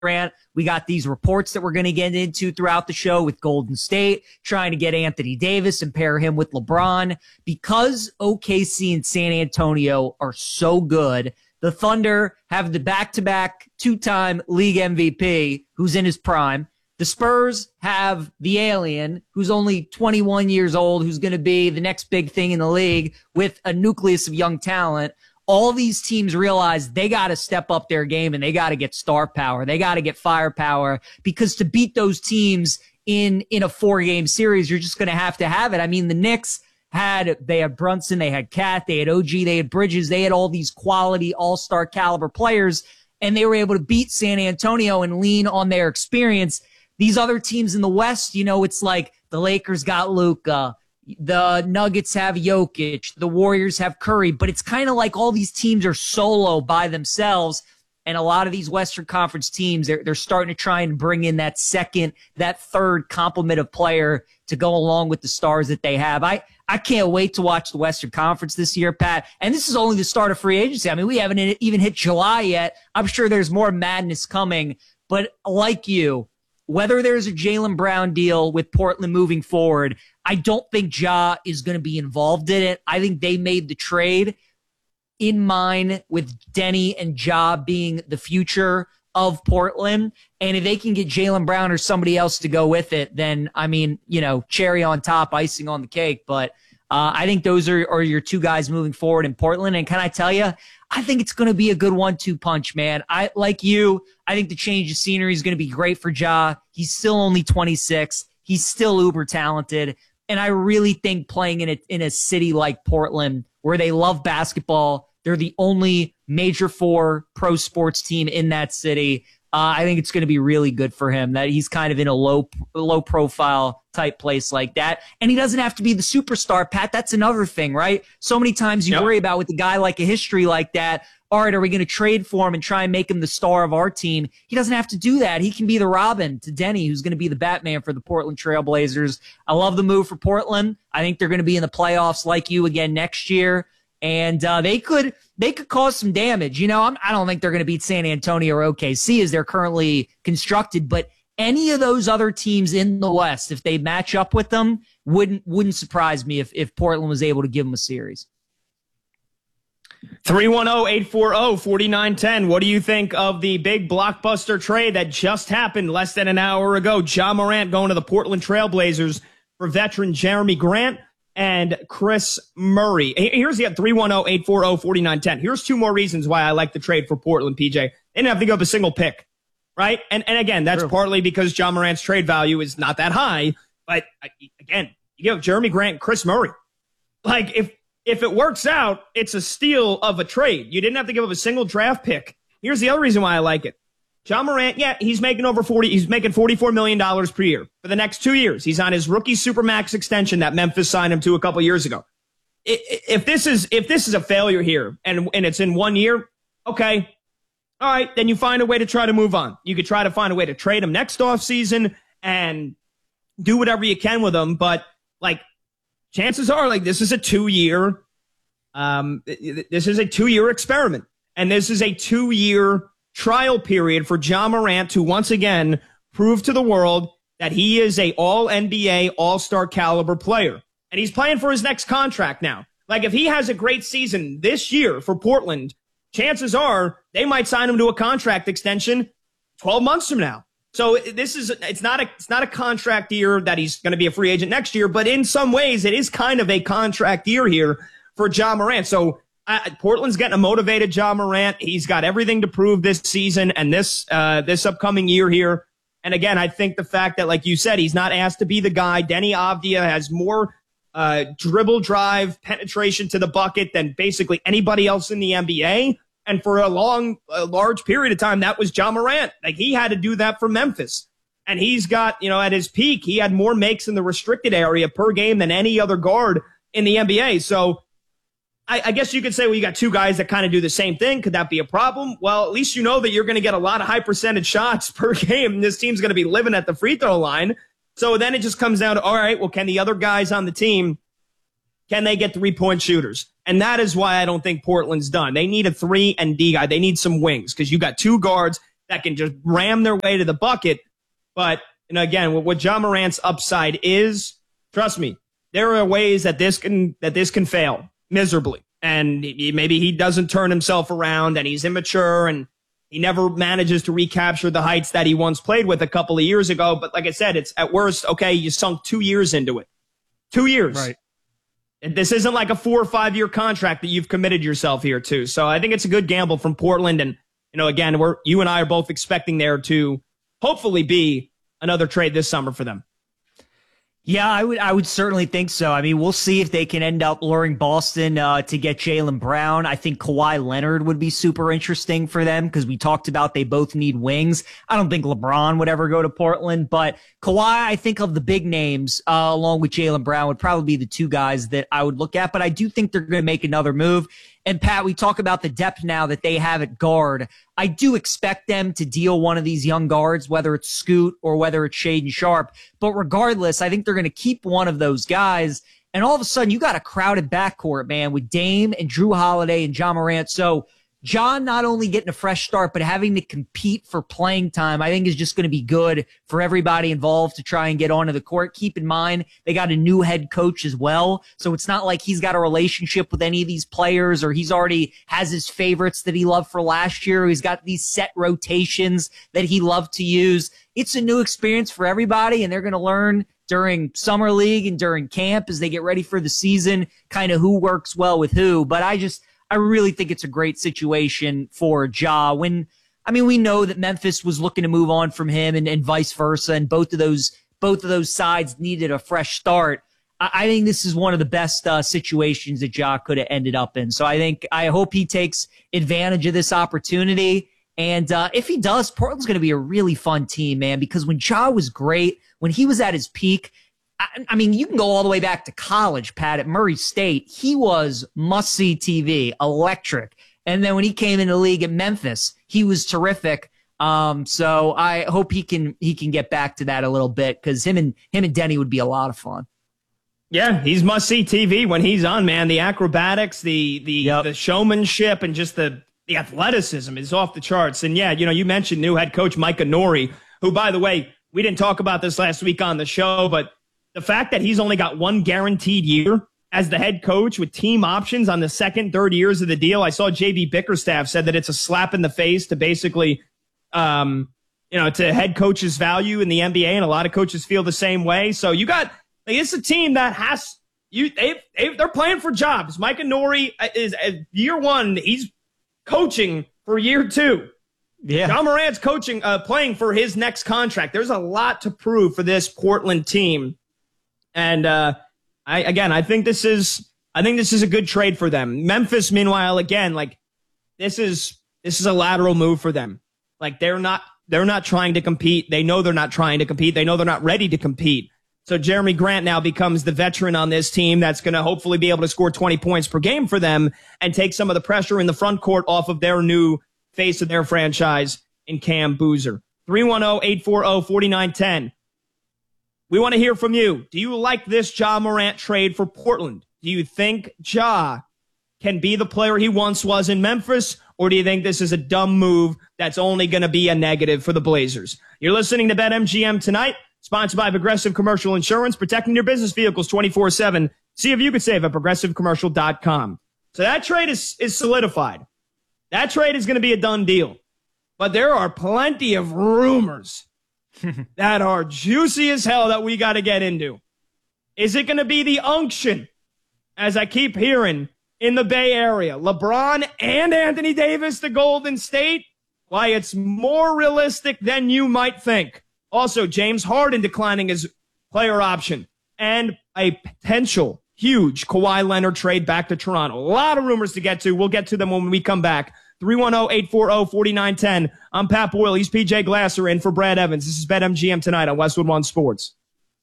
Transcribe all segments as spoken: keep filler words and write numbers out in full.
Durant. We got these reports that we're going to get into throughout the show with Golden State trying to get Anthony Davis and pair him with LeBron. Because O K C and San Antonio are so good, the Thunder have the back-to-back two-time league M V P who's in his prime. The Spurs have the alien who's only twenty-one years old, who's going to be the next big thing in the league with a nucleus of young talent. All these teams realize they got to step up their game and they got to get star power. They got to get firepower, because to beat those teams in, in a four game series, you're just going to have to have it. I mean, the Knicks had, they had Brunson, they had Cat, they had O G, they had Bridges. They had all these quality all-star caliber players, and they were able to beat San Antonio and lean on their experience. These other teams in the West, you know, it's like the Lakers got Luka. The Nuggets have Jokic. The Warriors have Curry. But it's kind of like all these teams are solo by themselves. And a lot of these Western Conference teams, they're, they're starting to try and bring in that second, that third complement of player to go along with the stars that they have. I, I can't wait to watch the Western Conference this year, Pat. And this is only the start of free agency. I mean, we haven't even hit July yet. I'm sure there's more madness coming. But like you, whether there's a Jaylen Brown deal with Portland moving forward, I don't think Ja is going to be involved in it. I think they made the trade in mind with Denny and Ja being the future of Portland. And if they can get Jaylen Brown or somebody else to go with it, then, I mean, you know, cherry on top, icing on the cake. But uh, I think those are, are your two guys moving forward in Portland. And can I tell you, I think it's going to be a good one two punch, man. I like you. I think the change of scenery is going to be great for Ja. He's still only twenty-six. He's still uber talented. And I really think playing in a, in a city like Portland, where they love basketball, they're the only major four pro sports team in that city. Uh, I think it's going to be really good for him that he's kind of in a low, low profile type place like that. And he doesn't have to be the superstar, Pat. That's another thing, right? So many times you yep. worry about with a guy like a history like that. All right, are we going to trade for him and try and make him the star of our team? He doesn't have to do that. He can be the Robin to Denny, who's going to be the Batman for the Portland Trail Blazers. I love the move for Portland. I think they're going to be in the playoffs like you again next year. And uh, they could they could cause some damage. You know, I'm, I don't think they're going to beat San Antonio or O K C as they're currently constructed. But any of those other teams in the West, if they match up with them, wouldn't wouldn't surprise me if, if Portland was able to give them a series. three one zero, eight four zero, four nine one zero. What do you think of the big blockbuster trade that just happened less than an hour ago? Ja Morant going to the Portland Trail Blazers for veteran Jeremy Grant and Chris Murray. Here's the three one zero, eight four zero, four nine one zero. Here's two more reasons why I like the trade for Portland, P J. They didn't have to give up a single pick, right? And and again, that's True. partly because Ja Morant's trade value is not that high. But again, you give Jeremy Grant and Chris Murray. Like, if if it works out, it's a steal of a trade. You didn't have to give up a single draft pick. Here's the other reason why I like it. Ja Morant, yeah, he's making over forty. He's making forty-four million dollars per year for the next two years. He's on his rookie supermax extension that Memphis signed him to a couple years ago. If this is if this is a failure here and and it's in one year, okay, all right, then you find a way to try to move on. You could try to find a way to trade him next offseason and do whatever you can with him. But like, chances are, like, this is a two year, um, this is a two year experiment, and this is a two year trial period for Ja Morant to once again prove to the world that he is a all N B A, all-star caliber player. And he's playing for his next contract now. Like, if he has a great season this year for Portland, chances are they might sign him to a contract extension twelve months from now. So this is, it's not a, it's not a contract year that he's going to be a free agent next year, but in some ways it is kind of a contract year here for Ja Morant. So Uh, Portland's getting a motivated Ja Morant. He's got everything to prove this season and this uh, this upcoming year here. And again, I think the fact that, like you said, he's not asked to be the guy. Denny Avdia has more uh, dribble drive penetration to the bucket than basically anybody else in the N B A. And for a long, a large period of time, that was Ja Morant. Like, he had to do that for Memphis. And he's got, you know, at his peak, he had more makes in the restricted area per game than any other guard in the N B A. So I, I guess you could say, well, you got two guys that kind of do the same thing. Could that be a problem? Well, at least you know that you're going to get a lot of high percentage shots per game. This team's going to be living at the free throw line. So then it just comes down to, all right, well, can the other guys on the team, can they get three-point shooters? And that is why I don't think Portland's done. They need a three and D guy. They need some wings because you got two guards that can just ram their way to the bucket. But, you know, again, what, what Ja Morant's upside is, trust me, there are ways that this can that this can fail miserably. And he, maybe he doesn't turn himself around and he's immature and he never manages to recapture the heights that he once played with a couple of years ago. But like I said, it's at worst, okay, you sunk two years into it. Two years. Right. This isn't like a four or five year contract that you've committed yourself here to. So I think it's a good gamble from Portland. And, you know, again, we're you and I are both expecting there to hopefully be another trade this summer for them. Yeah, I would I would certainly think so. I mean, we'll see if they can end up luring Boston uh, to get Jaylen Brown. I think Kawhi Leonard would be super interesting for them because we talked about they both need wings. I don't think LeBron would ever go to Portland, but Kawhi, I think of the big names, uh, along with Jaylen Brown, would probably be the two guys that I would look at. But I do think they're going to make another move. And Pat, we talk about the depth now that they have at guard. I do expect them to deal one of these young guards, whether it's Scoot or whether it's Shaedon Sharpe. But regardless, I think they're going to keep one of those guys. And all of a sudden, you got a crowded backcourt, man, with Dame and Drew Holiday and Ja Morant. So John not only getting a fresh start, but having to compete for playing time, I think is just going to be good for everybody involved to try and get onto the court. Keep in mind, they got a new head coach as well. So it's not like he's got a relationship with any of these players or he's already has his favorites that he loved for last year. He's got these set rotations that he loved to use. It's a new experience for everybody, and they're going to learn during summer league and during camp as they get ready for the season, kind of who works well with who. But I just, I really think it's a great situation for Ja. When, I mean, we know that Memphis was looking to move on from him and, and vice versa, and both of those both of those sides needed a fresh start. I, I think this is one of the best uh, situations that Ja could have ended up in. So I think I hope he takes advantage of this opportunity. And uh, if he does, Portland's going to be a really fun team, man. Because when Ja was great, when he was at his peak. I mean, you can go all the way back to college, Pat, at Murray State. He was must-see T V, electric. And then when he came into the league at Memphis, he was terrific. Um, so I hope he can he can get back to that a little bit because him and him and Denny would be a lot of fun. Yeah, he's must-see T V when he's on, man. The acrobatics, the the yep. the showmanship, and just the the athleticism is off the charts. And yeah, you know, you mentioned new head coach Micah Nori, who, by the way, we didn't talk about this last week on the show, but the fact that he's only got one guaranteed year as the head coach with team options on the second, third years of the deal. I saw J B Bickerstaff said that it's a slap in the face to basically, um, you know, to head coach's value in the N B A. And a lot of coaches feel the same way. So you got, like, it's a team that has you, they, they, they're playing for jobs. Micah Nori is uh, year one. He's coaching for year two. Yeah. Ja Morant's coaching, uh, playing for his next contract. There's a lot to prove for this Portland team. And, uh, I, again, I think this is, I think this is a good trade for them. Memphis, meanwhile, again, like this is, this is a lateral move for them. Like they're not, they're not trying to compete. They know they're not trying to compete. They know they're not ready to compete. So Jeremy Grant now becomes the veteran on this team that's going to hopefully be able to score twenty points per game for them and take some of the pressure in the front court off of their new face of their franchise in Cam Boozer. three one zero, eight four zero, four nine one zero. We want to hear from you. Do you like this Ja Morant trade for Portland? Do you think Ja can be the player he once was in Memphis, or do you think this is a dumb move that's only going to be a negative for the Blazers? You're listening to BetMGM Tonight, sponsored by Progressive Commercial Insurance, protecting your business vehicles twenty-four seven. See if you could save at progressive commercial dot com. So that trade is, is solidified. That trade is going to be a done deal. But there are plenty of rumors that are juicy as hell that we got to get into. Is it going to be the unction, as I keep hearing, in the Bay Area? LeBron and Anthony Davis to Golden State? Why, it's more realistic than you might think. Also, James Harden declining his player option and a potential huge Kawhi Leonard trade back to Toronto. A lot of rumors to get to. We'll get to them when we come back. three one zero, eight four zero, four nine one zero. I'm Pat Boyle. He's P J Glasser in for Brad Evans. This is BetMGM Tonight on Westwood One Sports.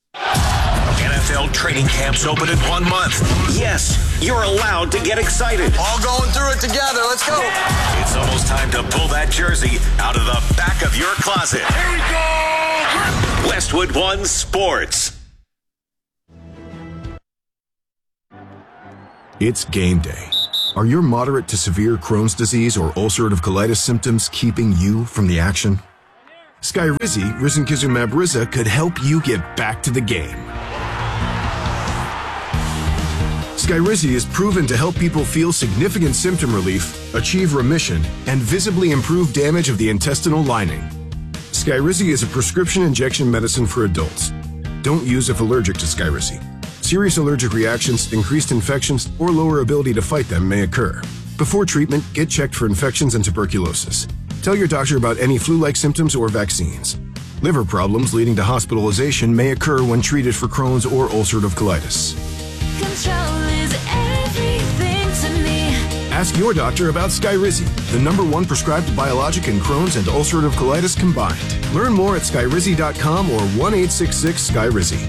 N F L training camps open in one month. Yes, you're allowed to get excited. All going through it together. Let's go. It's almost time to pull that jersey out of the back of your closet. Here we go. Westwood One Sports. It's game day. Are your moderate to severe Crohn's disease or ulcerative colitis symptoms keeping you from the action? Skyrizi, risankizumab Riza, could help you get back to the game. Skyrizi is proven to help people feel significant symptom relief, achieve remission, and visibly improve damage of the intestinal lining. Skyrizi is a prescription injection medicine for adults. Don't use if allergic to Skyrizi. Serious allergic reactions, increased infections, or lower ability to fight them may occur. Before treatment, get checked for infections and tuberculosis. Tell your doctor about any flu-like symptoms or vaccines. Liver problems leading to hospitalization may occur when treated for Crohn's or ulcerative colitis. Control is everything to me. Ask your doctor about Skyrizi, the number one prescribed biologic in Crohn's and ulcerative colitis combined. Learn more at skyrizi dot com or one eight six six Skyrizi.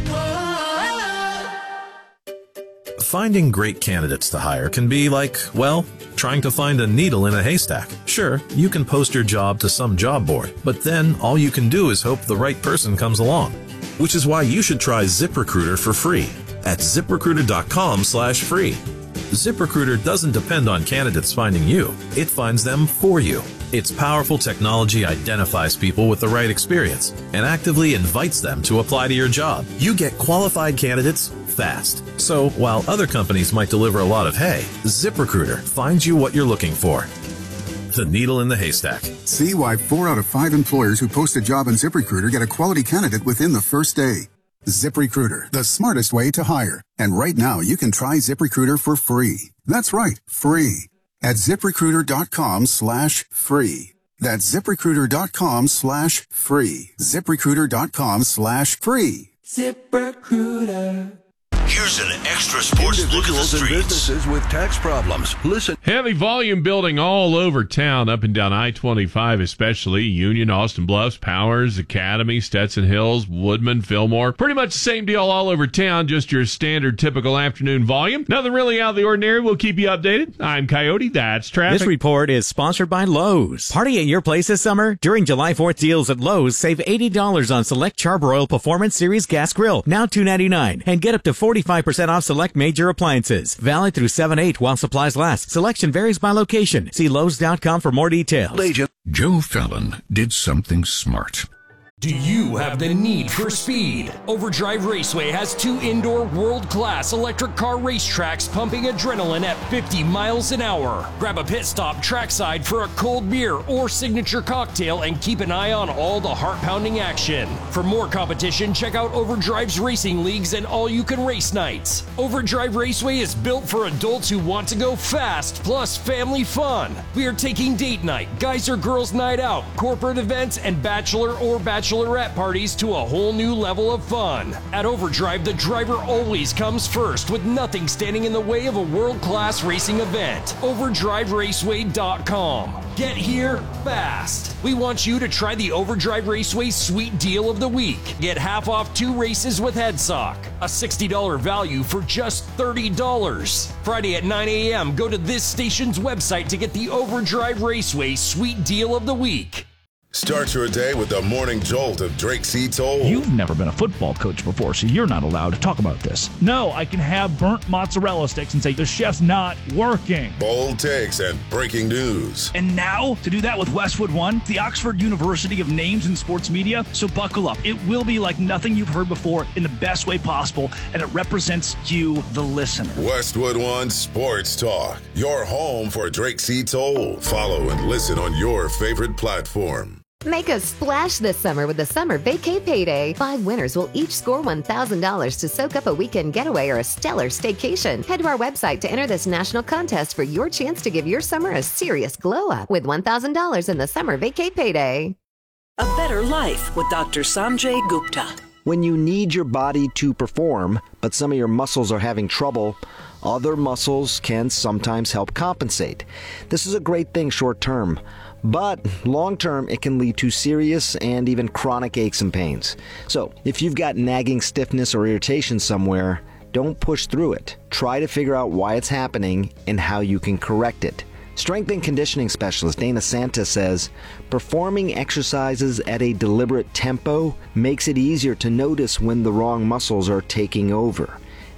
Finding great candidates to hire can be like, well, trying to find a needle in a haystack. Sure, you can post your job to some job board, but then all you can do is hope the right person comes along. Which is why you should try ZipRecruiter for free at zip recruiter dot com slash free. ZipRecruiter doesn't depend on candidates finding you. It finds them for you. Its powerful technology identifies people with the right experience and actively invites them to apply to your job. You get qualified candidates fast. So while other companies might deliver a lot of hay, ZipRecruiter finds you what you're looking for. The needle in the haystack. See why four out of five employers who post a job on ZipRecruiter get a quality candidate within the first day. ZipRecruiter, the smartest way to hire. And right now, you can try ZipRecruiter for free. That's right, free. At zip recruiter dot com slash free. That's zip recruiter dot com slash free. zip recruiter dot com slash free. ZipRecruiter. Here's an extra sports look at the streets. And businesses with tax problems. Listen. Heavy volume building all over town, up and down I twenty-five especially. Union, Austin Bluffs, Powers, Academy, Stetson Hills, Woodman, Fillmore. Pretty much the same deal all over town, just your standard typical afternoon volume. Nothing really out of the ordinary. We'll keep you updated. I'm Coyote. That's traffic. This report is sponsored by Lowe's. Party at your place this summer? During July fourth deals at Lowe's, save eighty dollars on select Charbroil Performance Series Gas Grill, now two ninety-nine, and get up to forty-five percent off select major appliances. Valid through seven eight while supplies last. Selection varies by location. See Lowe's dot com for more details. Joe Fallon did something smart. Do you have the need for speed? Overdrive Raceway has two indoor world-class electric car racetracks pumping adrenaline at fifty miles an hour. Grab a pit stop trackside for a cold beer or signature cocktail and keep an eye on all the heart-pounding action. For more competition, check out Overdrive's racing leagues and all-you-can race nights. Overdrive Raceway is built for adults who want to go fast, plus family fun. We are taking date night, guys or girls night out, corporate events, and bachelor or bachelor bachelorette parties to a whole new level of fun. At Overdrive, the driver always comes first, with nothing standing in the way of a world-class racing event. overdrive raceway dot com. Get here fast. We want you to try the Overdrive Raceway Sweet Deal of the Week. Get half off two races with HeadSock. A sixty dollars value for just thirty dollars. Friday at nine a.m., go to this station's website to get the Overdrive Raceway Sweet Deal of the Week. Start your day with the morning jolt of Drake C. Toll. You've never been a football coach before, so you're not allowed to talk about this. No, I can have burnt mozzarella sticks and say the chef's not working. Bold takes and breaking news. And now, to do that with Westwood One, the Oxford University of Names in Sports Media, so buckle up. It will be like nothing you've heard before in the best way possible, and it represents you, the listener. Westwood One Sports Talk, your home for Drake C. Toll. Follow and listen on your favorite platform. Make a splash this summer with the Summer Vacay Payday. Five winners will each score one thousand dollars to soak up a weekend getaway or a stellar staycation. Head to our website to enter this national contest for your chance to give your summer a serious glow up with one thousand dollars in the Summer Vacay Payday. A better life with Doctor Sanjay Gupta. When you need your body to perform, but some of your muscles are having trouble, other muscles can sometimes help compensate. This is a great thing short term. But long-term, it can lead to serious and even chronic aches and pains. So if you've got nagging stiffness or irritation somewhere, don't push through it. Try to figure out why it's happening and how you can correct it. Strength and conditioning specialist Dana Santa says, performing exercises at a deliberate tempo makes it easier to notice when the wrong muscles are taking over.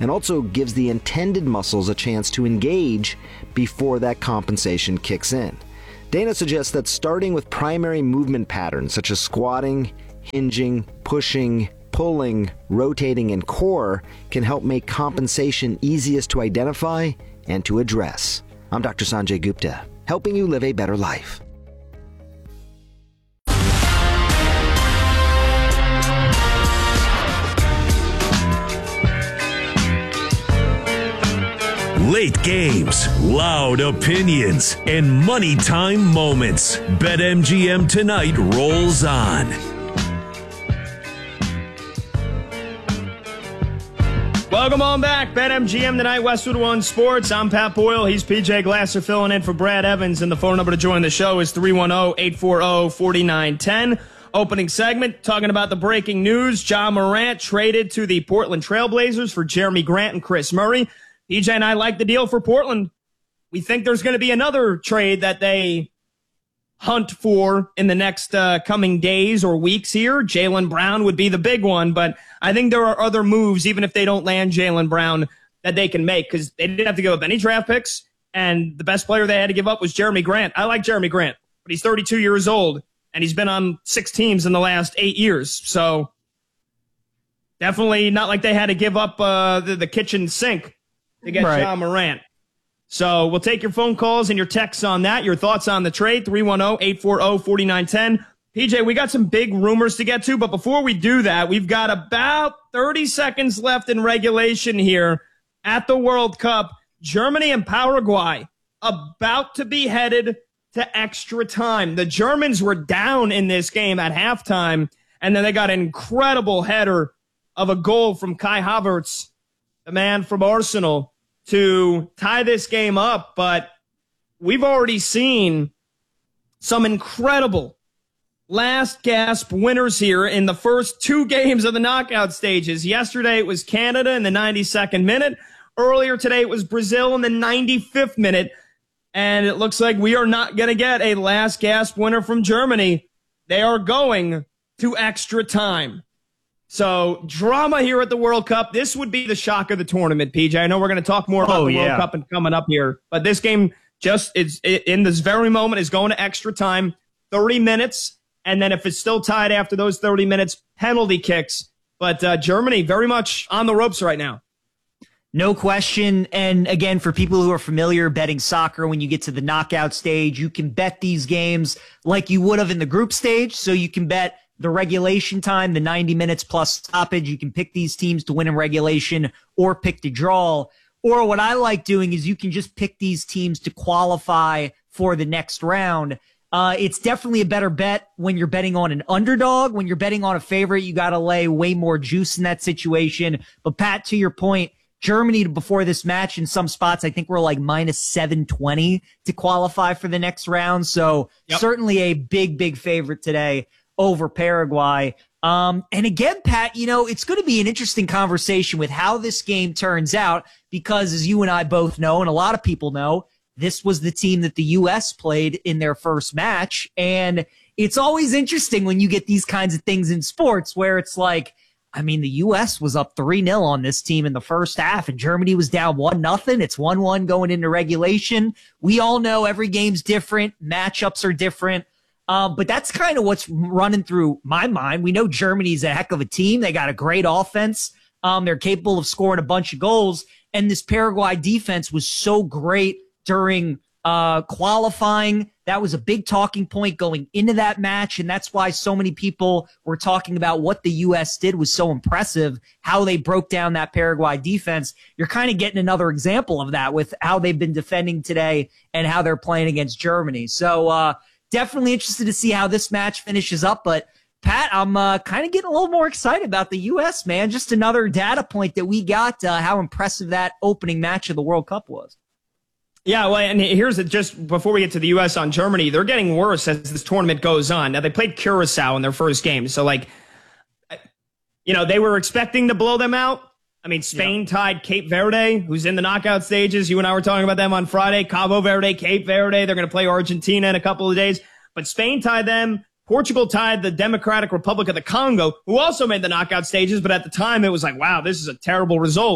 and also gives the intended muscles a chance to engage before that compensation kicks in. Dana suggests that starting with primary movement patterns such as squatting, hinging, pushing, pulling, rotating, and core can help make compensation easiest to identify and to address. I'm Doctor Sanjay Gupta, helping you live a better life. Late games, loud opinions, and money time moments. BetMGM Tonight rolls on. Welcome on back. BetMGM Tonight, Westwood One Sports. I'm Pat Boyle. He's P J Glasser filling in for Brad Evans. And the phone number to join the show is three one zero, eight four zero, four nine one zero. Opening segment, talking about the breaking news. Ja Morant traded to the Portland Trailblazers for Jeremy Grant and Chris Murray. P J and I like the deal for Portland. We think there's going to be another trade that they hunt for in the next uh, coming days or weeks here. Jaylen Brown would be the big one, but I think there are other moves, even if they don't land Jaylen Brown, that they can make because they didn't have to give up any draft picks, and the best player they had to give up was Jeremy Grant. I like Jeremy Grant, but he's thirty-two years old, and he's been on six teams in the last eight years, so definitely not like they had to give up uh, the, the kitchen sink to get right. Ja Morant. So we'll take your phone calls and your texts on that. Your thoughts on the trade, three one zero, eight four zero, four nine one zero. P J, we got some big rumors to get to, but before we do that, we've got about thirty seconds left in regulation here at the World Cup. Germany and Paraguay about to be headed to extra time. The Germans were down in this game at halftime, and then they got an incredible header of a goal from Kai Havertz, the man from Arsenal, to tie this game up. But we've already seen some incredible last gasp winners here in the first two games of the knockout stages. Yesterday it was Canada in the ninety-second minute. Earlier today it was Brazil in the ninety-fifth minute. And it looks like we are not going to get a last gasp winner from Germany. They are going to extra time. So, drama here at the World Cup. This would be the shock of the tournament, P J. I know we're going to talk more about oh, the yeah. World Cup and coming up here, but this game just is in this very moment is going to extra time, thirty minutes, and then if it's still tied after those thirty minutes, penalty kicks. But uh, Germany very much on the ropes right now. No question. And again, for people who are familiar betting soccer, when you get to the knockout stage, you can bet these games like you would have in the group stage. So you can bet the regulation time, the ninety minutes plus stoppage. You can pick these teams to win in regulation or pick to draw. Or what I like doing is you can just pick these teams to qualify for the next round. Uh, it's definitely a better bet when you're betting on an underdog. When you're betting on a favorite, you got to lay way more juice in that situation. But Pat, to your point, Germany before this match in some spots, I think we're like minus seven twenty to qualify for the next round. So yep. certainly a big, big favorite today over Paraguay. Um, and again, Pat, you know, it's going to be an interesting conversation with how this game turns out because as you and I both know, and a lot of people know, this was the team that the U S played in their first match. And it's always interesting when you get these kinds of things in sports where it's like, I mean, the U S was up three nil on this team in the first half, and Germany was down one nothing. It's one one going into regulation. We all know every game's different. Matchups are different. Um, but that's kind of what's running through my mind. We know Germany's a heck of a team. They got a great offense. Um, they're capable of scoring a bunch of goals. And this Paraguay defense was so great during uh, qualifying. That was a big talking point going into that match, and that's why so many people were talking about what the U S did was so impressive, how they broke down that Paraguay defense. You're kind of getting another example of that with how they've been defending today and how they're playing against Germany. So uh, definitely interested to see how this match finishes up, but Pat, I'm uh, kind of getting a little more excited about the U S, man. Just another data point that we got, uh, how impressive that opening match of the World Cup was. Yeah, well, and here's it just before we get to the U S on Germany, they're getting worse as this tournament goes on. Now, they played Curacao in their first game. So, like, you know, they were expecting to blow them out. I mean, Spain yeah. tied Cape Verde, who's in the knockout stages. You and I were talking about them on Friday. Cabo Verde, Cape Verde. They're going to play Argentina in a couple of days. But Spain tied them. Portugal tied the Democratic Republic of the Congo, who also made the knockout stages. But at the time, it was like, wow, this is a terrible result.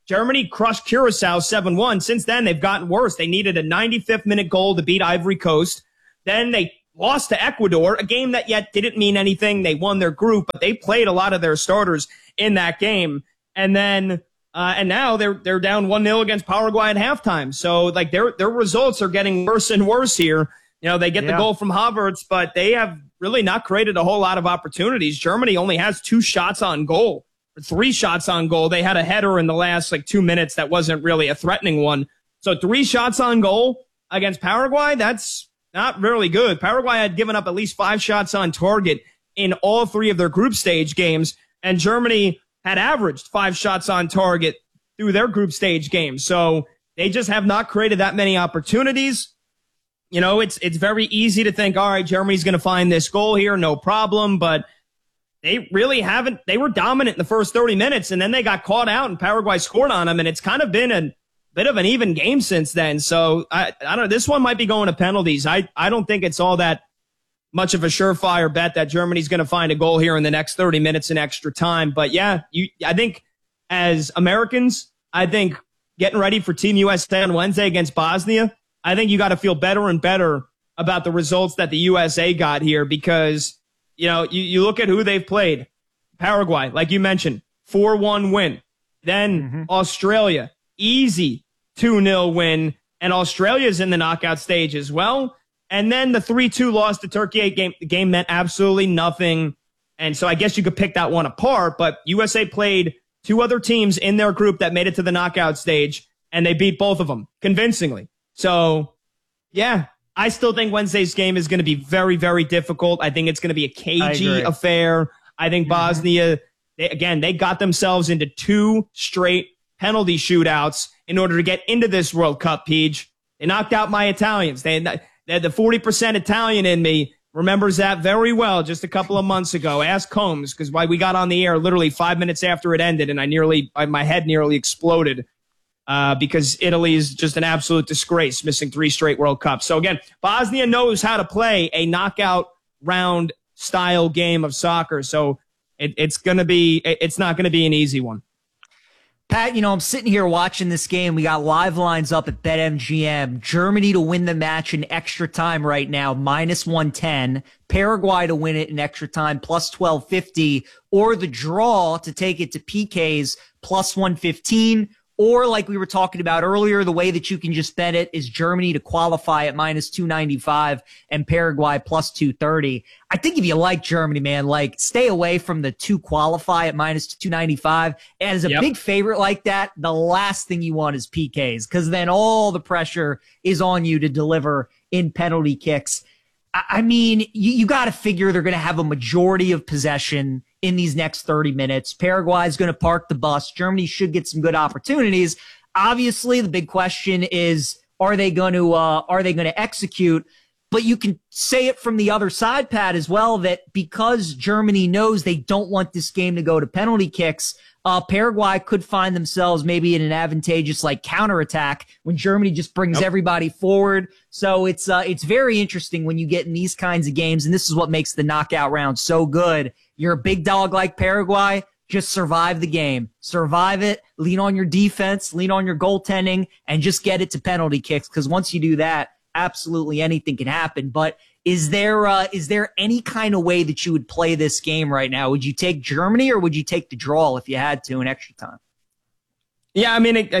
Germany crushed Curacao seven one. Since then, they've gotten worse. They needed a ninety-fifth minute goal to beat Ivory Coast. Then they lost to Ecuador, a game that yet didn't mean anything. They won their group, but they played a lot of their starters in that game. And then, uh, and now they're, they're down one nil against Paraguay at halftime. So like their, their results are getting worse and worse here. You know, they get yeah. the goal from Havertz, but they have really not created a whole lot of opportunities. Germany only has two shots on goal, or three shots on goal. They had a header in the last like two minutes that wasn't really a threatening one. So three shots on goal against Paraguay, that's not really good. Paraguay had given up at least five shots on target in all three of their group stage games, and Germany had averaged five shots on target through their group stage games. So they just have not created that many opportunities. You know, it's it's very easy to think, all right, Germany's going to find this goal here, no problem. But they really haven't. They were dominant in the first thirty minutes, and then they got caught out, and Paraguay scored on them. And it's kind of been a bit of an even game since then. So I, I don't know. This one might be going to penalties. I, I don't think it's all that much of a surefire bet that Germany's going to find a goal here in the next thirty minutes in extra time. But yeah, you, I think as Americans, I think getting ready for Team U S A on Wednesday against Bosnia, I think you got to feel better and better about the results that the U S A got here because, you know, you, you look at who they've played. Paraguay, like you mentioned, four one win. Then mm-hmm. Australia, easy two nil win. And Australia's in the knockout stage as well. And then the three two loss to Turkey game, the game meant absolutely nothing. And so I guess you could pick that one apart. But U S A played two other teams in their group that made it to the knockout stage, and they beat both of them convincingly. So, yeah, I still think Wednesday's game is going to be very, very difficult. I think it's going to be a cagey affair. I think mm-hmm. Bosnia, they, again, they got themselves into two straight penalty shootouts in order to get into this World Cup, Peach. They knocked out my Italians. They had, they had the forty percent Italian in me. Remembers that very well just a couple of months ago. Ask Combs, because why we got on the air literally five minutes after it ended, and I nearly, my head nearly exploded. Uh, because Italy is just an absolute disgrace, missing three straight World Cups. So again, Bosnia knows how to play a knockout round style game of soccer. So it, it's gonna be, it's not gonna be an easy one. Pat, you know, I'm sitting here watching this game. We got live lines up at BetMGM. Germany to win the match in extra time right now, minus one ten. Paraguay to win it in extra time, plus twelve fifty. Or the draw to take it to P Ks, plus one fifteen. Or like we were talking about earlier, the way that you can just bet it is Germany to qualify at minus two ninety-five and Paraguay plus two thirty. I think if you like Germany, man, like stay away from the two qualify at minus two ninety-five. And as a yep. big favorite like that, the last thing you want is P Ks because then all the pressure is on you to deliver in penalty kicks. I, I mean, you, you got to figure they're going to have a majority of possession in these next thirty minutes. Paraguay is going to park the bus. Germany should get some good opportunities. Obviously, the big question is, are they going to, uh, are they going to execute? But you can say it from the other side, Pat, as well, that because Germany knows they don't want this game to go to penalty kicks, uh, Paraguay could find themselves maybe in an advantageous like counterattack when Germany just brings yep. everybody forward. So it's, uh, it's very interesting when you get in these kinds of games. And this is what makes the knockout round so good. You're a big dog like Paraguay, just survive the game. Survive it, lean on your defense, lean on your goaltending, and just get it to penalty kicks. Because once you do that, absolutely anything can happen. But is there uh, is there any kind of way that you would play this game right now? Would you take Germany or would you take the draw if you had to in extra time? Yeah, I mean, it,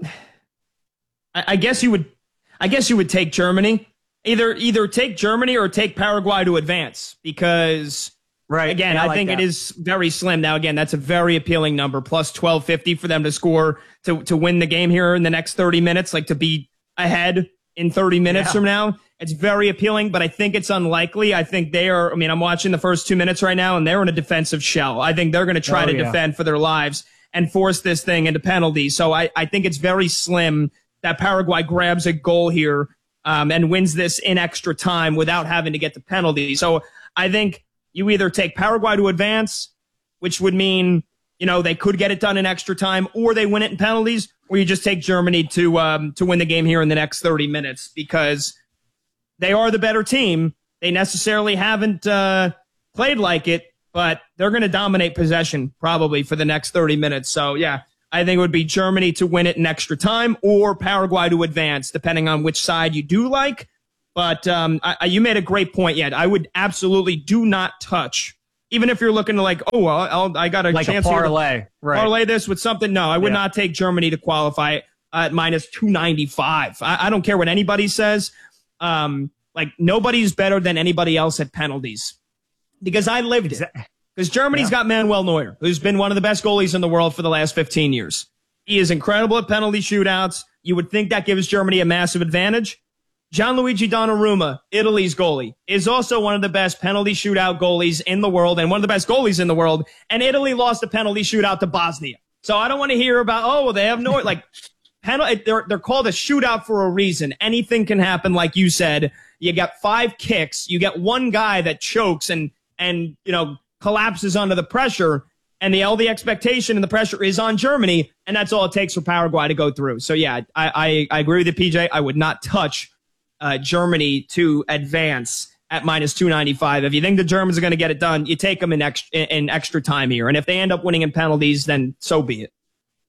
I, I guess you would. I guess you would take Germany. Either either take Germany or take Paraguay to advance because. Right. Again, yeah, I, I like think that. It is very slim. Now, again, that's a very appealing number, plus twelve fifty for them to score, to, to win the game here in the next thirty minutes, like to be ahead in thirty minutes yeah. from now. It's very appealing, but I think it's unlikely. I think they are, I mean, I'm watching the first two minutes right now, and they're in a defensive shell. I think they're going to try oh, to yeah. defend for their lives and force this thing into penalties. So I, I think it's very slim that Paraguay grabs a goal here um, and wins this in extra time without having to get the penalty. So I think you either take Paraguay to advance, which would mean, you know, they could get it done in extra time, or they win it in penalties, or you just take Germany to um, to win the game here in the next thirty minutes because they are the better team. They necessarily haven't uh, played like it, but they're going to dominate possession probably for the next thirty minutes. So, yeah, I think it would be Germany to win it in extra time or Paraguay to advance, depending on which side you do like. But um, I, you made a great point. Yeah, I would absolutely do not touch. Even if you're looking to like, oh, well, I'll, I got a like chance a parlay, here to right. parlay this with something. No, I would yeah. not take Germany to qualify at minus two ninety-five. I, I don't care what anybody says. Um, like nobody's better than anybody else at penalties because I lived it. Because Germany's yeah. got Manuel Neuer, who's been one of the best goalies in the world for the last fifteen years. He is incredible at penalty shootouts. You would think that gives Germany a massive advantage. Gianluigi Donnarumma, Italy's goalie, is also one of the best penalty shootout goalies in the world and one of the best goalies in the world. And Italy lost a penalty shootout to Bosnia. So I don't want to hear about, oh, they have no, like, penalty. They're, they're called a shootout for a reason. Anything can happen, like you said. You get five kicks. You get one guy that chokes and, and you know, collapses under the pressure. And the all the expectation and the pressure is on Germany. And that's all it takes for Paraguay to go through. So, yeah, I, I, I agree with you, P J. I would not touch Uh, Germany to advance at minus two ninety-five. If you think the Germans are going to get it done, you take them in extra, in extra time here. And if they end up winning in penalties, then so be it.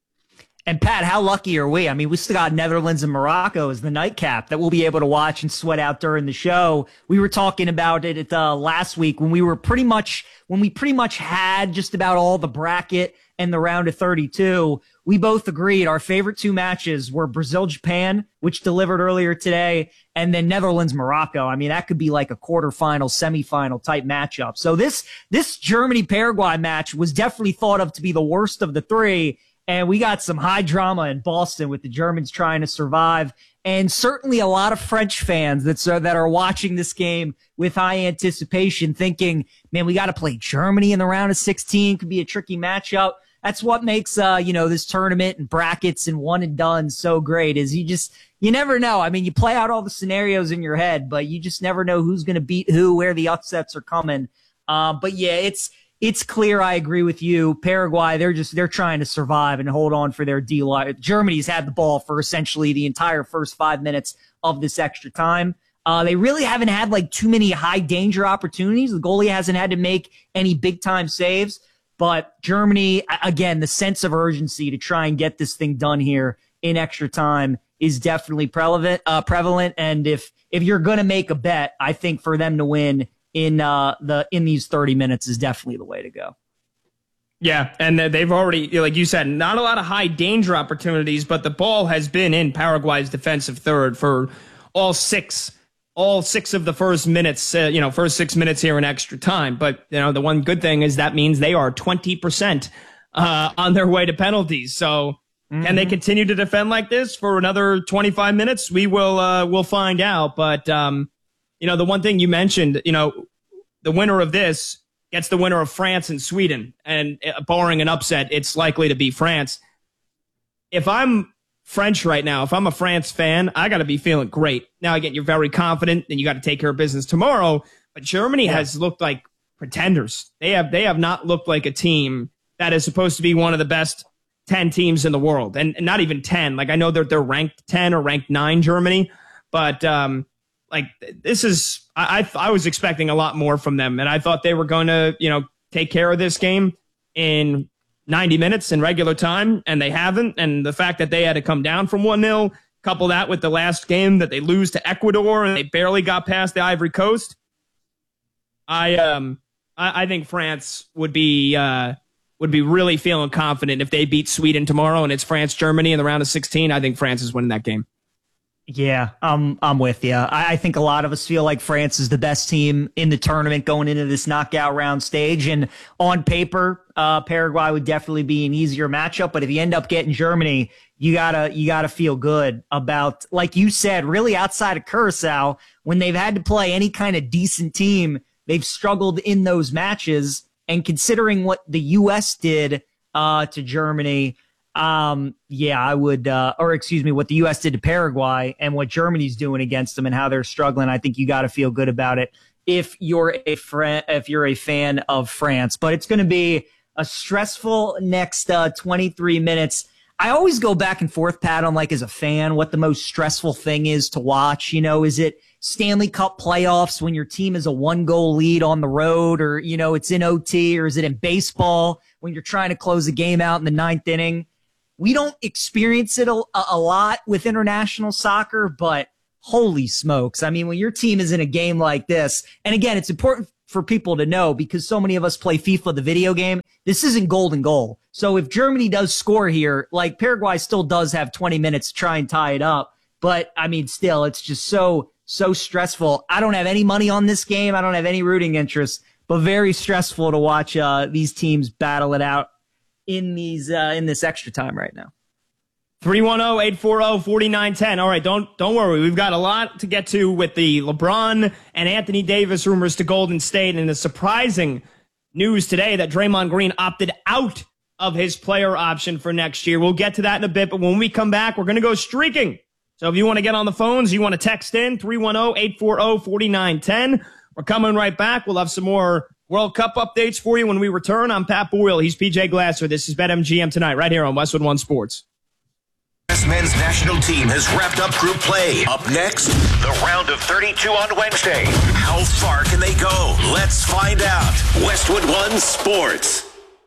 And Pat, how lucky are we? I mean, we still got Netherlands and Morocco as the nightcap that we'll be able to watch and sweat out during the show. We were talking about it at, uh, last week when we were pretty much, when we pretty much had just about all the bracket and the round of thirty-two. We both agreed our favorite two matches were Brazil-Japan, which delivered earlier today, and then Netherlands-Morocco. I mean, that could be like a quarterfinal, semifinal type matchup. So this, this Germany-Paraguay match was definitely thought of to be the worst of the three. And we got some high drama in Boston with the Germans trying to survive. And certainly a lot of French fans that, uh, that are watching this game with high anticipation thinking, man, we got to play Germany in the round of sixteen. Could be a tricky matchup. That's what makes, uh, you know, this tournament and brackets and one and done so great is you just, you never know. I mean, you play out all the scenarios in your head, but you just never know who's going to beat who, where the upsets are coming. Uh, but yeah, it's, it's clear. I agree with you. Paraguay, they're just, they're trying to survive and hold on for their D line. Germany's had the ball for essentially the entire first five minutes of this extra time. Uh, they really haven't had like too many high danger opportunities. The goalie hasn't had to make any big time saves. But Germany, again, the sense of urgency to try and get this thing done here in extra time is definitely prevalent. Uh, prevalent. And if if you're going to make a bet, I think for them to win in uh, the in these thirty minutes is definitely the way to go. Yeah, and they've already, like you said, not a lot of high danger opportunities, but the ball has been in Paraguay's defensive third for all six. all six of the first minutes, uh, you know, first six minutes here in extra time. But, you know, the one good thing is that means they are twenty percent uh, on their way to penalties. So mm-hmm. Can they continue to defend like this for another twenty-five minutes? We will, uh, we'll find out. But, um, you know, the one thing you mentioned, you know, the winner of this gets the winner of France and Sweden. And uh, barring an upset, it's likely to be France. If I'm French right now, if I'm a France fan, I got to be feeling great. Now, again, you're very confident and you got to take care of business tomorrow. But Germany yeah. has looked like pretenders. They have they have not looked like a team that is supposed to be one of the best ten teams in the world, and, and not even ten. Like I know they're they're ranked ten or ranked nine, Germany, but um, like this is I, I I was expecting a lot more from them, and I thought they were going to you know take care of this game in ninety minutes in regular time, and they haven't. And the fact that they had to come down from one nil, couple that with the last game that they lose to Ecuador and they barely got past the Ivory Coast. I um I, I think France would be uh, would be really feeling confident if they beat Sweden tomorrow and it's France Germany in the round of sixteen. I think France is winning that game. Yeah, I'm I'm with you. I, I think a lot of us feel like France is the best team in the tournament going into this knockout round stage. And on paper, uh, Paraguay would definitely be an easier matchup. But if you end up getting Germany, you gotta you gotta feel good about, like you said, really outside of Curacao, when they've had to play any kind of decent team, they've struggled in those matches. And considering what the U S did uh, to Germany. Um, yeah, I would, uh, or excuse me, what the U S did to Paraguay and what Germany's doing against them and how they're struggling. I think you got to feel good about it if you're a friend, if you're a fan of France. But it's going to be a stressful next uh, twenty-three minutes. I always go back and forth, Pat, on like as a fan, what the most stressful thing is to watch. You know, is it Stanley Cup playoffs when your team is a one goal lead on the road, or, you know, it's in O T, or is it in baseball when you're trying to close a game out in the ninth inning? we don't experience it a, a lot with international soccer, but holy smokes. I mean, when your team is in a game like this, and again, it's important for people to know because so many of us play FIFA, the video game. This isn't golden goal. So if Germany does score here, like Paraguay still does have twenty minutes to try and tie it up. But I mean, still, it's just so, so stressful. I don't have any money on this game. I don't have any rooting interest, but very stressful to watch uh, these teams battle it out in these uh, in this extra time right now. three one zero, eight four zero, four nine one zero. All right, don't don't worry. We've got a lot to get to with the LeBron and Anthony Davis rumors to Golden State, and the surprising news today that Draymond Green opted out of his player option for next year. We'll get to that in a bit, but when we come back, we're going to go streaking. So if you want to get on the phones, you want to text in, three one zero, eight four zero, four nine one zero. We're coming right back. We'll have some more World Cup updates for you when we return. I'm Pat Boyle. He's P J Glasser. This is BetMGM Tonight right here on Westwood One Sports. U S men's national team has wrapped up group play. Up next, the round of thirty-two on Wednesday. How far can they go? Let's find out. Westwood One Sports.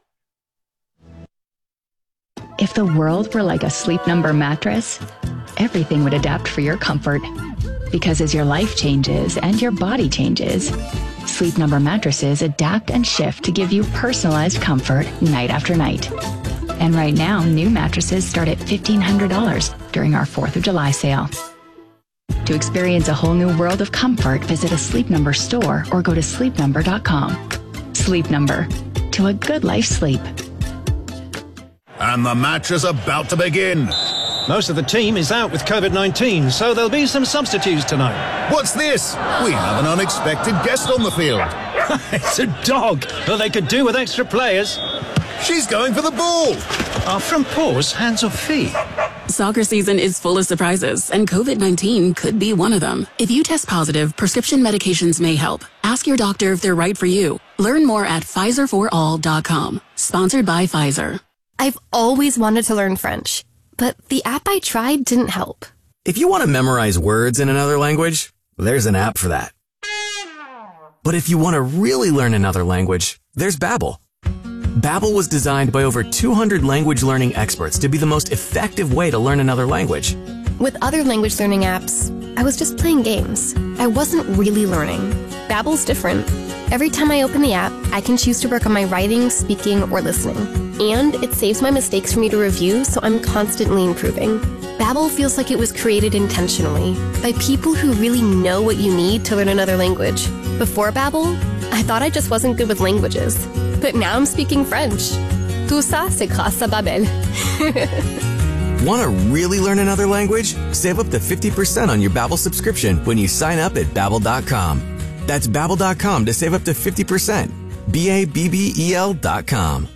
If the world were like a Sleep Number mattress, everything would adapt for your comfort. Because as your life changes and your body changes, Sleep Number mattresses adapt and shift to give you personalized comfort night after night. And right now, new mattresses start at fifteen hundred dollars during our fourth of July sale. To experience a whole new world of comfort, visit a Sleep Number store or go to sleep number dot com. Sleep Number. To a good life sleep. And the match is about to begin. Most of the team is out with COVID nineteen, so there'll be some substitutes tonight. What's this? We have an unexpected guest on the field. It's a dog, but they could do with extra players. She's going for the ball. Are from paws, hands or feet? Soccer season is full of surprises, and COVID nineteen could be one of them. If you test positive, prescription medications may help. Ask your doctor if they're right for you. Learn more at Pfizer for all dot com. Sponsored by Pfizer. I've always wanted to learn French, but the app I tried didn't help. If you want to memorize words in another language, there's an app for that. But if you want to really learn another language, there's Babbel. Babbel was designed by over two hundred language learning experts to be the most effective way to learn another language. With other language learning apps, I was just playing games. I wasn't really learning. Babbel's different. Every time I open the app, I can choose to work on my writing, speaking, or listening. And it saves my mistakes for me to review, so I'm constantly improving. Babbel feels like it was created intentionally by people who really know what you need to learn another language. Before Babbel, I thought I just wasn't good with languages. But now I'm speaking French. Tout ça, c'est grâce à Babbel. Want to really learn another language? Save up to fifty percent on your Babbel subscription when you sign up at babbel dot com. That's babbel dot com to save up to fifty percent. B A B B E L dot com.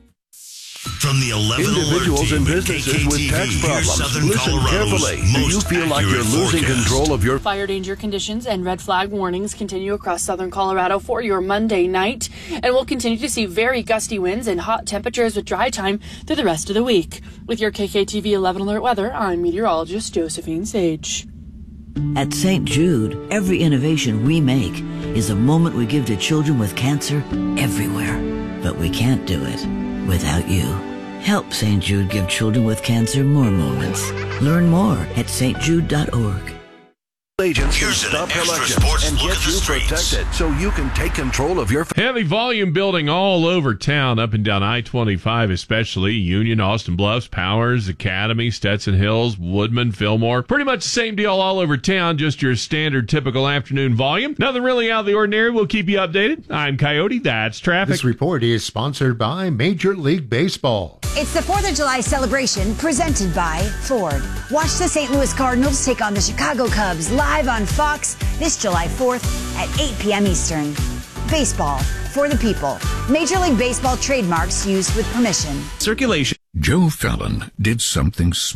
From the eleven Individuals and businesses with tax problems, listen carefully. Do you feel like you're losing control of your fire danger conditions and red flag warnings continue across southern Colorado for your Monday night, and we'll continue to see very gusty winds and hot temperatures with dry time through the rest of the week. With your K K T V eleven Alert Weather, I'm meteorologist Josephine Sage. At Saint Jude, every innovation we make is a moment we give to children with cancer everywhere. But we can't do it without you. Help Saint Jude give children with cancer more moments. Learn more at s t jude dot org. Agents can stop collections and get you protected so you can take control of your... Heavy volume building all over town, up and down I twenty-five especially. Union, Austin Bluffs, Powers, Academy, Stetson Hills, Woodman, Fillmore. Pretty much the same deal all over town, just your standard typical afternoon volume. Nothing really out of the ordinary. We'll keep you updated. I'm Coyote. That's traffic. This report is sponsored by Major League Baseball. It's the fourth of July celebration presented by Ford. Watch the Saint Louis Cardinals take on the Chicago Cubs live on Fox this July fourth at eight p.m. Eastern. Baseball for the people. Major League Baseball trademarks used with permission. Circulation. Joe Fallon did something smart.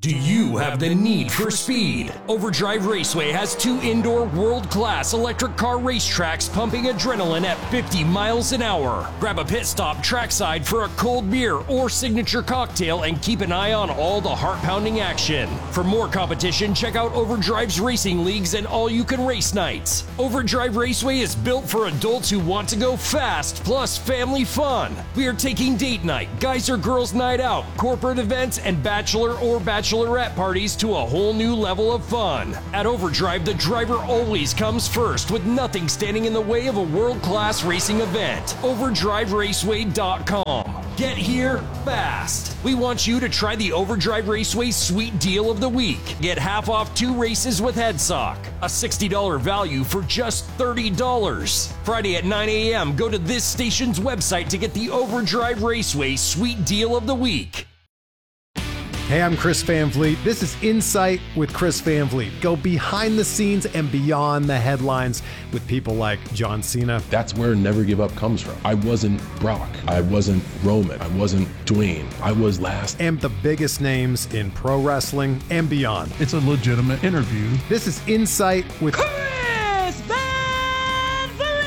Do you have the need for speed? Overdrive Raceway has two indoor world-class electric car racetracks pumping adrenaline at fifty miles an hour. Grab a pit stop trackside for a cold beer or signature cocktail and keep an eye on all the heart-pounding action. For more competition, check out Overdrive's racing leagues and all-you-can-race nights. Overdrive Raceway is built for adults who want to go fast, plus family fun. We are taking date night, guys or girls night out, corporate events, and bachelor or bachelorette parties to a whole new level of fun. At Overdrive, the driver always comes first, with nothing standing in the way of a world-class racing event. overdrive raceway dot com. Get here fast. We want you to try the Overdrive Raceway Sweet Deal of the Week. Get half off two races with Headsock. A sixty dollars value for just thirty dollars. Friday at nine a.m., go to this station's website to get the Overdrive Raceway Sweet Deal of the Week. Hey, I'm Chris Van Vliet. This is Insight with Chris Van Vliet. Go behind the scenes and beyond the headlines with people like John Cena. That's where Never Give Up comes from. I wasn't Brock. I wasn't Roman. I wasn't Dwayne. I was last. And the biggest names in pro wrestling and beyond. It's a legitimate interview. This is Insight with Chris Van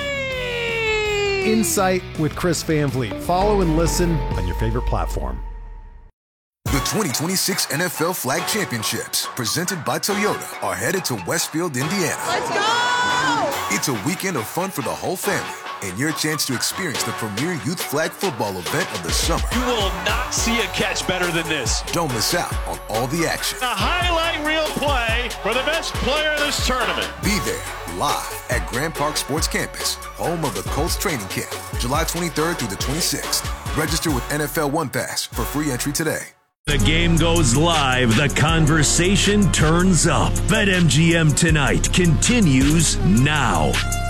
Vliet. Insight with Chris Van Vliet. Follow and listen on your favorite platform. The twenty twenty-six N F L Flag Championships, presented by Toyota, are headed to Westfield, Indiana. Let's go! It's a weekend of fun for the whole family and your chance to experience the premier youth flag football event of the summer. You will not see a catch better than this. Don't miss out on all the action. A highlight reel play for the best player in this tournament. Be there live at Grand Park Sports Campus, home of the Colts training camp, July twenty-third through the twenty-sixth. Register with N F L One Pass for free entry today. The game goes live. The conversation turns up. BetMGM Tonight continues now.